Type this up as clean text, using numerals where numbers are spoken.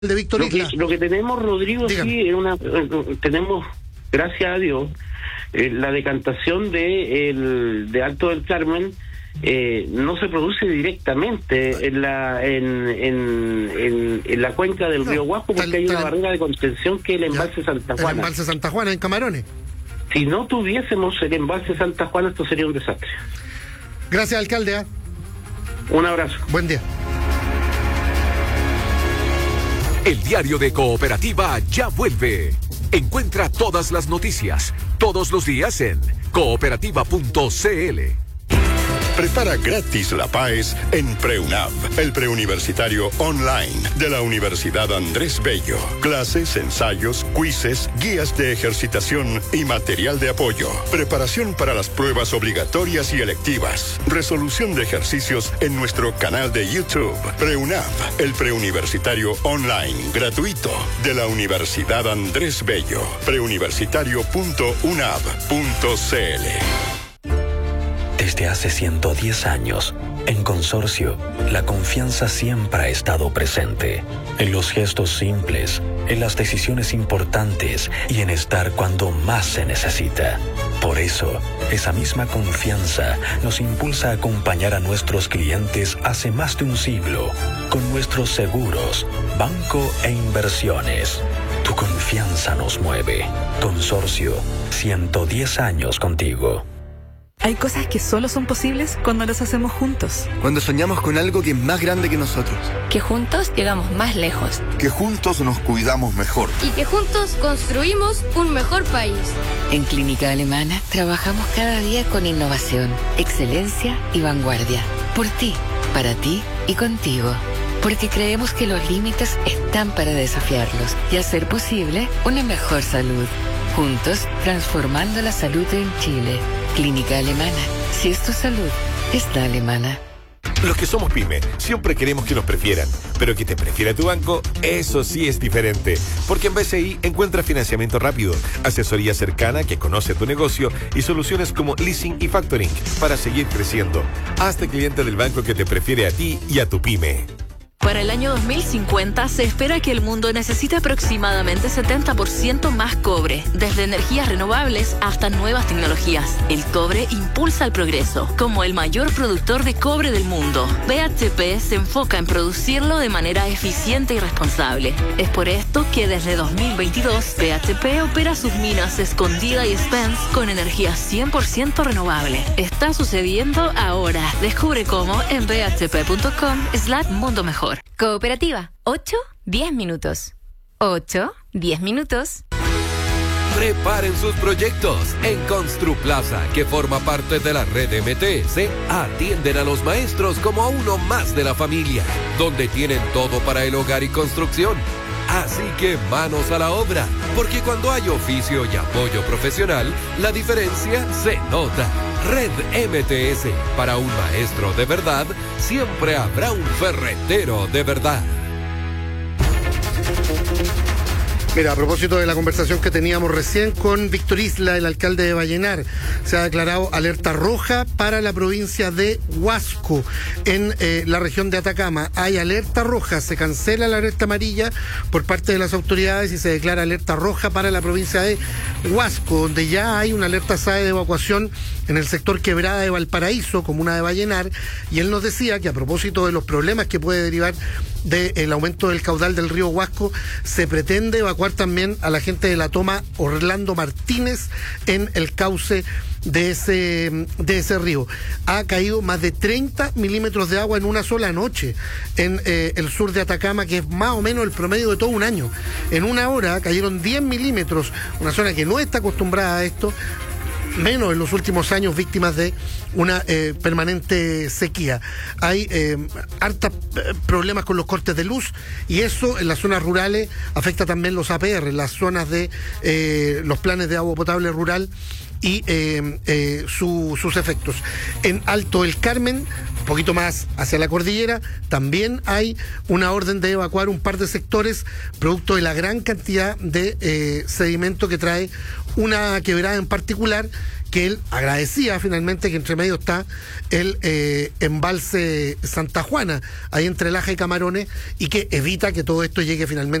de Víctor Isla. Lo que tenemos, Rodrigo, Dígame. sí, tenemos, gracias a Dios, la decantación de Alto del Carmen no se produce directamente en la cuenca del río Guasco, porque hay una barrera de contención que es el embalse Santa Juana. El embalse Santa Juana en Camarones. Si no tuviésemos el embalse Santa Juana, esto sería un desastre. Gracias, alcalde. Un abrazo. Buen día. El diario de Cooperativa ya vuelve. Encuentra todas las noticias, todos los días en cooperativa.cl. Prepara gratis la PAES en PreUNAV, el preuniversitario online de la Universidad Andrés Bello. Clases, ensayos, quizzes, guías de ejercitación y material de apoyo. Preparación para las pruebas obligatorias y electivas. Resolución de ejercicios en nuestro canal de YouTube. PreUNAV, el preuniversitario online gratuito de la Universidad Andrés Bello. preuniversitario.unav.cl. Desde hace 110 años, en Consorcio, la confianza siempre ha estado presente. En los gestos simples, en las decisiones importantes y en estar cuando más se necesita. Por eso, esa misma confianza nos impulsa a acompañar a nuestros clientes hace más de un siglo, con nuestros seguros, banco e inversiones. Tu confianza nos mueve. Consorcio, 110 años contigo. Hay cosas que solo son posibles cuando las hacemos juntos. Cuando soñamos con algo que es más grande que nosotros. Que juntos llegamos más lejos. Que juntos nos cuidamos mejor. Y que juntos construimos un mejor país. En Clínica Alemana trabajamos cada día con innovación, excelencia y vanguardia. Por ti, para ti y contigo. Porque creemos que los límites están para desafiarlos y hacer posible una mejor salud. Juntos, transformando la salud en Chile. Clínica Alemana. Si es tu salud, es la alemana. Los que somos pyme, siempre queremos que nos prefieran, pero que te prefiera tu banco, eso sí es diferente. Porque en BCI encuentras financiamiento rápido, asesoría cercana que conoce tu negocio y soluciones como leasing y factoring para seguir creciendo. Hazte cliente del banco que te prefiere a ti y a tu pyme. Para el año 2050 se espera que el mundo necesite aproximadamente 70% más cobre, desde energías renovables hasta nuevas tecnologías. El cobre impulsa el progreso. Como el mayor productor de cobre del mundo, BHP se enfoca en producirlo de manera eficiente y responsable. Es por esto que desde 2022 BHP opera sus minas Escondida y Spence con energía 100% renovable. Está sucediendo ahora. Descubre cómo en bhp.com/mundo mejor. Cooperativa, 8-10 minutos. 8-10 minutos. Preparen sus proyectos. En Construplaza, que forma parte de la red MTS, atienden a los maestros como a uno más de la familia, donde tienen todo para el hogar y construcción. Así que manos a la obra, porque cuando hay oficio y apoyo profesional, la diferencia se nota. Red MTS, para un maestro de verdad, siempre habrá un ferretero de verdad. Mira, a propósito de la conversación que teníamos recién con Víctor Isla, el alcalde de Vallenar, se ha declarado alerta roja para la provincia de Huasco, en la región de Atacama. Hay alerta roja, se cancela la alerta amarilla por parte de las autoridades y se declara alerta roja para la provincia de Huasco, donde ya hay una alerta SAE de evacuación en el sector Quebrada de Valparaíso, comuna de Vallenar, y él nos decía que a propósito de los problemas que puede derivar del aumento del caudal del río Huasco, se pretende evacuar también a la gente de la toma Orlando Martínez en el cauce de ese río. Ha caído más de 30 milímetros de agua en una sola noche en el sur de Atacama, que es más o menos el promedio de todo un año. En una hora cayeron 10 milímetros, una zona que no está acostumbrada a esto, menos en los últimos años, víctimas de una permanente sequía. Hay hartos problemas con los cortes de luz, y eso en las zonas rurales afecta también los APR, las zonas de los planes de agua potable rural y sus efectos. En Alto del Carmen, un poquito más hacia la cordillera, también hay una orden de evacuar un par de sectores producto de la gran cantidad de sedimento que trae una quebrada en particular, que él agradecía finalmente, que entre medio está el embalse Santa Juana, ahí entre Laja y Camarones, y que evita que todo esto llegue finalmente